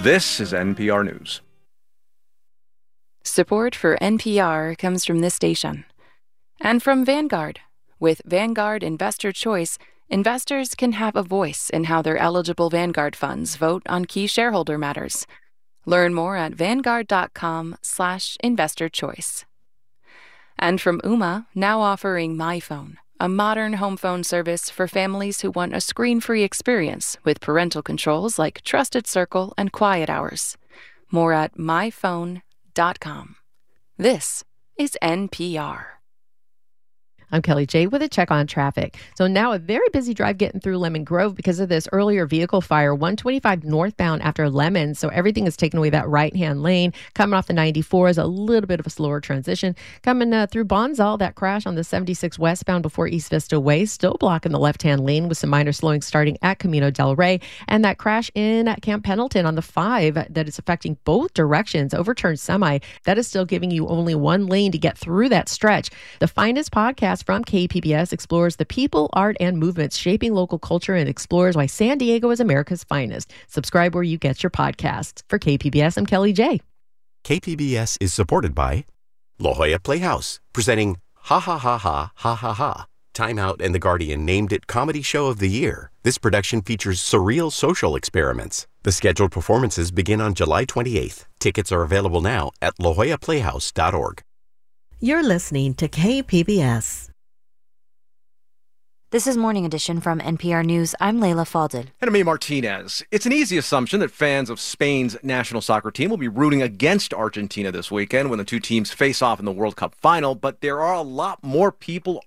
This is NPR News. Support for NPR comes from this station and from Vanguard. With Vanguard Investor Choice, investors can have a voice in how their eligible Vanguard funds vote on key shareholder matters. Learn more at vanguard.com/investorchoice. And from Ooma, now offering MyPhone, a modern home phone service for families who want a screen-free experience with parental controls like Trusted Circle and Quiet Hours. More at myphone.com. This is NPR. I'm Kelly J with a check on traffic. So now a very busy drive getting through Lemon Grove because of this earlier vehicle fire, 125 northbound after Lemon. So everything is taking away that right-hand lane. Coming off the 94 is a little bit of a slower transition. Coming through Bonsall, that crash on the 76 westbound before East Vista Way, still blocking the left-hand lane with some minor slowing starting at Camino del Rey. And that crash in at Camp Pendleton on the 5 that is affecting both directions, overturned semi, that is still giving you only one lane to get through that stretch. The Finest podcast from KPBS explores the people, art, and movements shaping local culture and explores why San Diego is America's finest. Subscribe where you get your podcasts. For KPBS, I'm Kelly J. KPBS is supported by La Jolla Playhouse, presenting Ha Ha Ha Ha Ha Ha Ha. Time Out and The Guardian named it Comedy Show of the Year. This production features surreal social experiments. The scheduled performances begin on July 28th. Tickets are available now at lajollaplayhouse.org. You're listening to KPBS. This is Morning Edition from NPR News. I'm Layla Falded. And I'm A. Martinez. It's an easy assumption that fans of Spain's national soccer team will be rooting against Argentina this weekend when the two teams face off in the World Cup final, but there are a lot more people